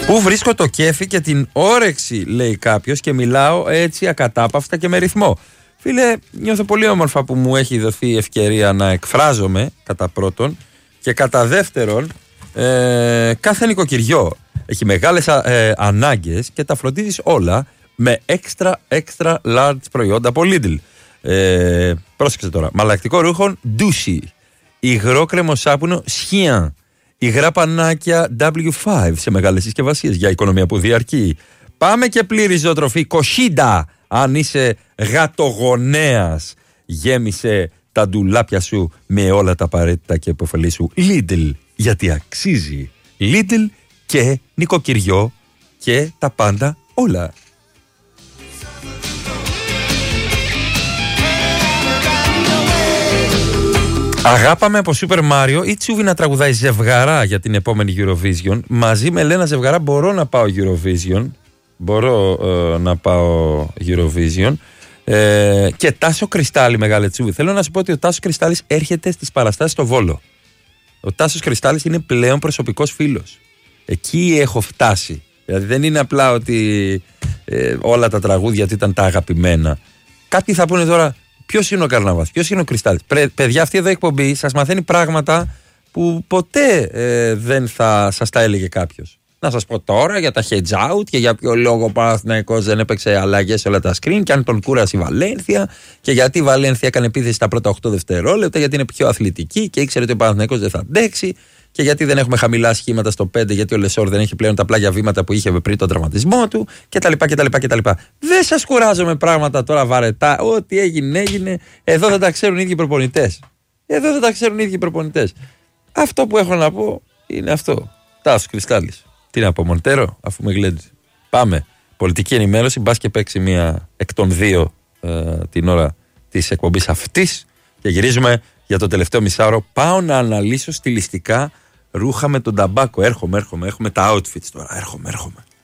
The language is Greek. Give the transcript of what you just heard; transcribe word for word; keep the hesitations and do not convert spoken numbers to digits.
Πού βρίσκω το κέφι και την όρεξη, λέει κάποιος, και μιλάω έτσι ακατάπαυστα και με ρυθμό. Φίλε, νιώθω πολύ όμορφα που μου έχει δοθεί η ευκαιρία να εκφράζομαι, κατά πρώτον, και κατά δεύτερον, ε, κάθε νοικοκυριό έχει μεγάλες ε, ανάγκες και τα φροντίζεις όλα με extra extra large προϊόντα από Lidl. Ε, πρόσεξε τώρα. Μαλακτικό ρούχων Douchy, υγρό κρεμοσάπουνο Chien, υγρά πανάκια ντάμπλιου φάιβ σε μεγάλες συσκευασίες για οικονομία που διαρκεί. Πάμε και πλήρη ζωοτροφή Κοσίντα. Αν είσαι γατογονέας, γέμισε τα ντουλάπια σου με όλα τα απαραίτητα και υποφελή σου Lidl, γιατί αξίζει. Lidl και νοικοκυριό και τα πάντα όλα. Αγάπαμε από Super Mario ή Τσούβι να τραγουδάει Ζευγαρά για την επόμενη Eurovision. Μαζί με Ελένα Ζευγαρά μπορώ να πάω Eurovision. Μπορώ ε, να πάω Eurovision. Ε, και Τάσο Κρυστάλλι, μεγάλε Τσούβι. Θέλω να σου πω ότι ο Τάσος Κρυστάλλης έρχεται στις παραστάσεις στο Βόλο. Ο Τάσος Κρυστάλλης είναι πλέον προσωπικός φίλος. Εκεί έχω φτάσει. Δηλαδή δεν είναι απλά ότι ε, όλα τα τραγούδια του ήταν τα αγαπημένα. Κάποιοι θα πούνε τώρα, ποιος είναι ο Καρναβάς, ποιος είναι ο Κρυστάλλης. Πρε, παιδιά, αυτή εδώ η εκπομπή σας μαθαίνει πράγματα που ποτέ ε, δεν θα σας τα έλεγε κάποιος. Να σας πω τώρα για τα hedge out και για ποιο λόγο ο Παναθηναϊκός δεν έπαιξε αλλαγές σε όλα τα screen και αν τον κούρασε η Βαλένθια και γιατί η Βαλένθια έκανε επίθεση στα πρώτα οκτώ δευτερόλεπτα, γιατί είναι πιο αθλητική και ήξερε ότι ο Παναθηναϊκός δεν θα αντέξει και γιατί δεν έχουμε χαμηλά σχήματα στο πέντε, γιατί ο Λεσόρ δεν έχει πλέον τα πλάγια βήματα που είχε πριν τον τραυματισμό του κτλ. κτλ, κτλ. Δεν σας κουράζω με πράγματα τώρα βαρετά. Ό,τι έγινε, έγινε. Εδώ δεν τα ξέρουν οι ίδιοι προπονητές. Εδώ δεν τα ξέρουν οι ίδιοι προπονητές. Αυτό που έχω να πω είναι αυτό. Τάσος Κρυστάλλης. Τι να πω, Μοντέρο, αφού με γλέντζε. Πάμε. Πολιτική ενημέρωση. Μπας και παίξει μία εκ των δύο ε, την ώρα της εκπομπής αυτής. Και γυρίζουμε για το τελευταίο μισάωρο. Πάω να αναλύσω στιλιστικά ρούχα με τον ταμπάκο. Έρχομαι, έρχομαι. Έχουμε τα outfits τώρα. Έρχομαι, έρχομαι.